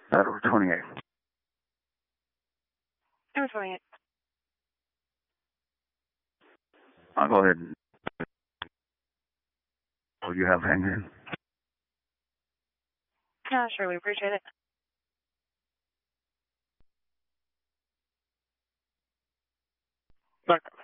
Over 28. Over 28. I'll go ahead and... Oh, you have hanging? Yeah, sure, we appreciate it. Look,